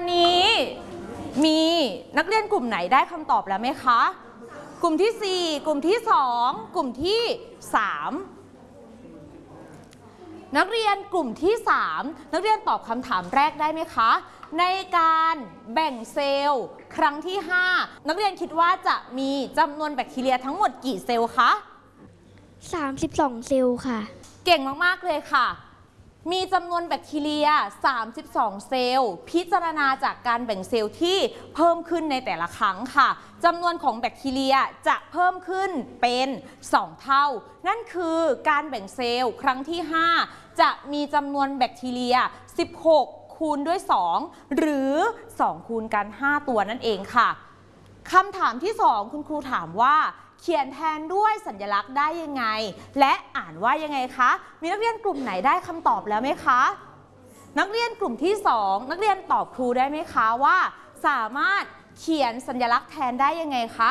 นี้มีนักเรียนกลุ่มไหนได้คำตอบแล้วไหมคะกลุ่มที่4กลุ่มที่2กลุ่มที่3นักเรียนกลุ่มที่3นักเรียนตอบคำถามแรกได้ไหมคะในการแบ่งเซลล์ครั้งที่5นักเรียนคิดว่าจะมีจำนวนแบคทีเรียทั้งหมดกี่เซลล์คะ 32เซลล์ค่ะเก่งมากๆเลยค่ะมีจำนวนแบคทีเรีย32เซลล์พิจารณาจากการแบ่งเซลล์ที่เพิ่มขึ้นในแต่ละครั้งค่ะจำนวนของแบคทีเรียจะเพิ่มขึ้นเป็น2เท่านั่นคือการแบ่งเซลล์ครั้งที่5จะมีจำนวนแบคทีเรีย16คูณด้วย2หรือ2คูณกัน5ตัวนั่นเองค่ะคำถามที่2คุณครูถามว่าเขียนแทนด้วยสัญลักษณ์ได้ยังไงและอ่านว่ายังไงคะมีนักเรียนกลุ่มไหนได้คำตอบแล้วไหมคะนักเรียนกลุ่มที่2นักเรียนตอบครูได้ไหมคะว่าสามารถเขียนสัญลักษณ์แทนได้ยังไงคะ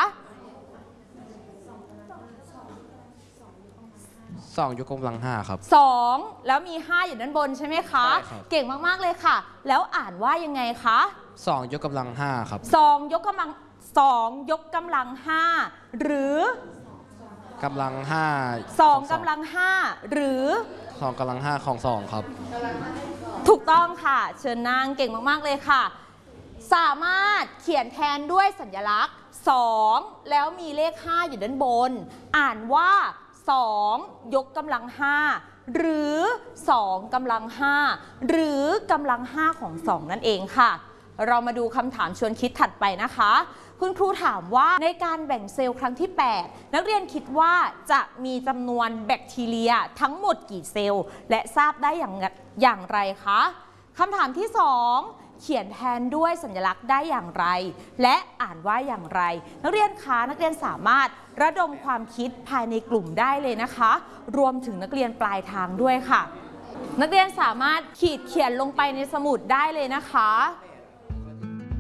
2 ยกกำลัง 5ครับ 2แล้วมี5อยู่ด้านบนใช่ไหมคะใช่ครับเก่งมากๆเลยค่ะแล้วอ่านว่ายังไงคะ 2 ยกกำลัง 5ครับ 2 ยกกำลัง2 ยกกำลัง5หรือกำลัง5 2 กำลัง5หรือ 2 กำลัง 5 ของ2ครับถูกต้องค่ะเชิญนางเก่งมากๆเลยค่ะสามารถเขียนแทนด้วยสัญลักษณ์2แล้วมีเลข5อยู่ด้านบนอ่านว่า2 ยกกำลัง5หรือ2 กำลัง5หรือกำลัง5ของ2นั่นเองค่ะเรามาดูคำถามชวนคิดถัดไปนะคะคุณครูถามว่าในการแบ่งเซลล์ครั้งที่8นักเรียนคิดว่าจะมีจำนวนแบคทีเรียทั้งหมดกี่เซลล์และทราบได้อย่างไรคะคำถามที่2เขียนแทนด้วยสัญลักษณ์ได้อย่างไรและอ่านว่าอย่างไรนักเรียนคะนักเรียนสามารถระดมความคิดภายในกลุ่มได้เลยนะคะรวมถึงนักเรียนปลายทางด้วยค่ะนักเรียนสามารถขีดเขียนลงไปในสมุดได้เลยนะคะ